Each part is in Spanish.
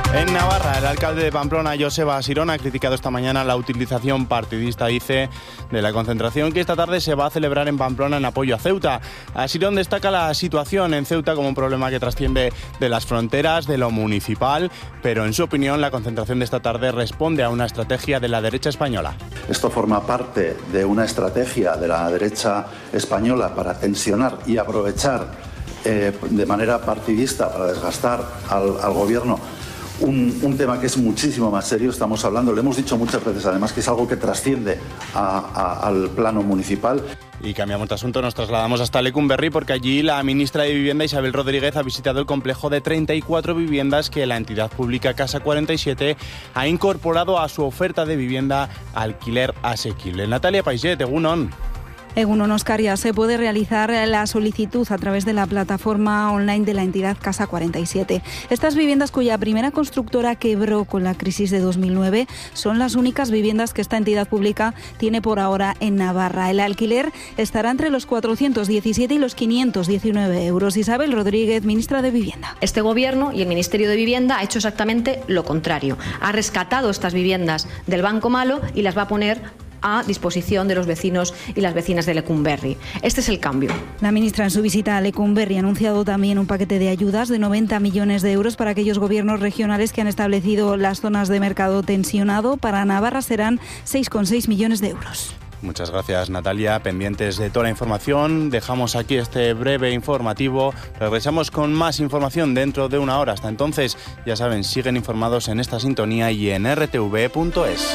En Navarra, el alcalde de Pamplona, Joseba Asirón, ha criticado esta mañana la utilización partidista, dice, de la concentración que esta tarde se va a celebrar en Pamplona en apoyo a Ceuta. Asirón destaca la situación en Ceuta como un problema que trasciende de las fronteras, de lo municipal, pero en su opinión la concentración de esta tarde responde a una estrategia de la derecha española. Esto forma parte de una estrategia de la derecha española para tensionar y aprovechar de manera partidista para desgastar al gobierno. Un tema que es muchísimo más serio, estamos hablando, lo hemos dicho muchas veces además, que es algo que trasciende al plano municipal. Y cambiamos de asunto, nos trasladamos hasta Lecumberri porque allí la ministra de Vivienda, Isabel Rodríguez, ha visitado el complejo de 34 viviendas que la entidad pública Casa 47 ha incorporado a su oferta de vivienda alquiler asequible. Natalia Paiset, egunon. Egunon, Óscar, ya se puede realizar la solicitud a través de la plataforma online de la entidad Casa 47. Estas viviendas, cuya primera constructora quebró con la crisis de 2009, son las únicas viviendas que esta entidad pública tiene por ahora en Navarra. El alquiler estará entre los 417 y los 519 euros. Isabel Rodríguez, ministra de Vivienda. Este gobierno y el Ministerio de Vivienda ha hecho exactamente lo contrario. Ha rescatado estas viviendas del banco malo y las va a poner a disposición de los vecinos y las vecinas de Lecumberri. Este es el cambio. La ministra, en su visita a Lecumberri, ha anunciado también un paquete de ayudas de 90 millones de euros para aquellos gobiernos regionales que han establecido las zonas de mercado tensionado. Para Navarra serán 6,6 millones de euros. Muchas gracias, Natalia. Pendientes de toda la información, dejamos aquí este breve informativo. Regresamos con más información dentro de una hora. Hasta entonces, ya saben, siguen informados en esta sintonía y en rtv.es.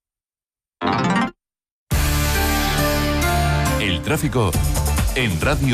Tráfico en Radio